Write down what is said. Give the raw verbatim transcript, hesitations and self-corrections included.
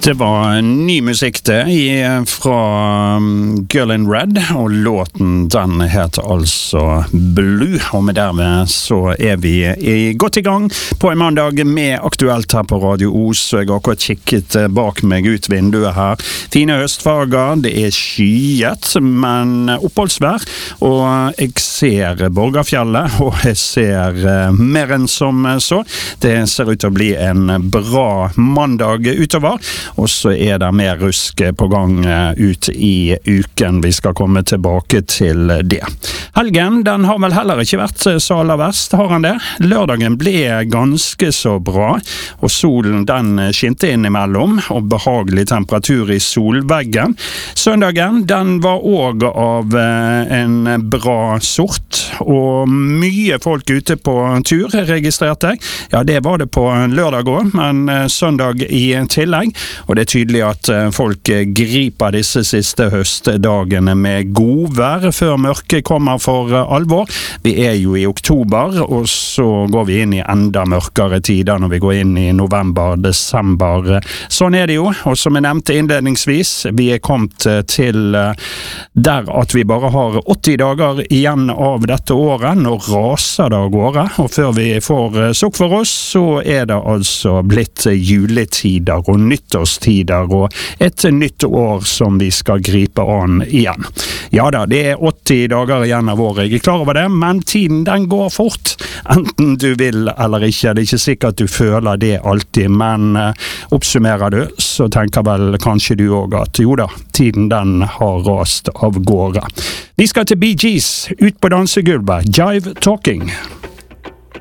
Det var ny musikk det fra Girl in Red, og låten den heter altså Blue, og med dermed så er vi godt i gang på en mandag med Aktuelt her på Radio Os. Jeg har akkurat kikket bak meg ut vinduet her. Fine høstfarger, det er skyet, men oppholdsvær, og jeg ser Borgafjellet, og jeg ser mer enn som så. Det ser ut til å bli en bra mandag utover. Og så er det mer rusk på gang ut i uken. Vi skal komme tilbake til det. Helgen, den har vel heller ikke vært så aller verst, har han det? Lørdagen ble ganske så bra, og solen den skinte innimellom, og behagelig temperatur i solveggen. Søndagen, den var også av en bra sort, og mye folk ute på tur, registrerte jeg. Ja, det var det på lørdag også, men søndag i tillegg. Og det er tydelig at folk griper disse siste høstdagene med godvær før mørket kommer for alvor. Vi er jo i oktober, og så går vi inn i enda mørkere tider når vi går inn i november, desember. Sånn er det jo, og som jeg nevnte innledningsvis, vi er kommet til der at vi bare har åtti dager igjen av dette året. Nå raser det av gårde, og før vi får sukk for oss, så er det altså blitt juletider og nyttårstider og et nytt år som vi skal gripe an igjen. Ja da, det er åtti dager igjen av året, jeg er klar over det, men tiden den går fort, enten du vil eller ikke. Det er ikke sikkert du føler det alltid, men uh, oppsummerer du, så tenker vel kanskje du også at jo da, tiden den har rast av gårde. Vi skal til Bee Gees, ut på dansegulvet, Jive Talking.